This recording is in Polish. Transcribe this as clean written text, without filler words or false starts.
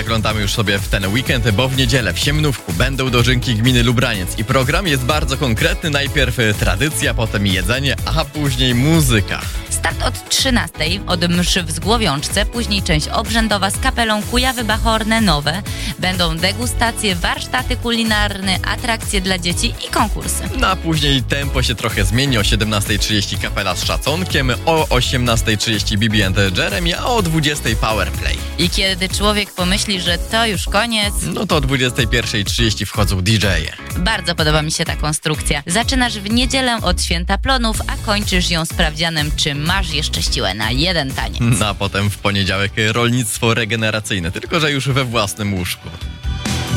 zaglądamy już sobie w ten weekend, bo w niedzielę w Siemnówku będą dożynki gminy Lubraniec i program jest bardzo konkretny. Najpierw tradycja, potem jedzenie, a później muzyka. Start od 13:00, od mszy w Zgłowiączce, później część obrzędowa z kapelą Kujawy Bachorne Nowe. Będą degustacje, warsztaty kulinarne, atrakcje dla dzieci i konkursy. No a później tempo się trochę zmieni. O 17:30 kapela z szacunkiem, o 18:30 Bibi and Jeremy, a o 20:00 Powerplay. I kiedy człowiek pomyśli, że to już koniec, No to o 21:30 wchodzą DJ-e. bardzo podoba mi się ta konstrukcja. Zaczynasz w niedzielę od Święta Plonów, a kończysz ją sprawdzianem, czy masz jeszcze siłę na jeden taniec. No a potem w poniedziałek rolnictwo regeneracyjne, tylko że już we własnym łóżku.